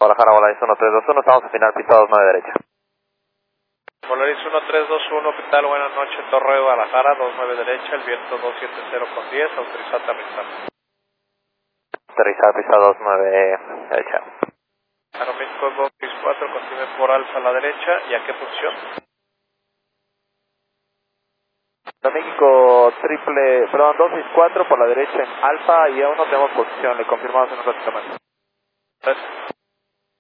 Guadalajara, Volaris 1321, estamos a final, pista 29 derecha. Volaris 1321, ¿qué tal? Buenas noches, Torre de Guadalajara, 29 derecha, el viento 270/10, autorizado a aterrizar. Aterrizar, pista 29 derecha. Aeroméxico 264, continúe por alfa a la derecha, ¿y a qué posición? México 264 por la derecha en alfa y aún no tenemos posición, le confirmamos en un ratito más. Gracias.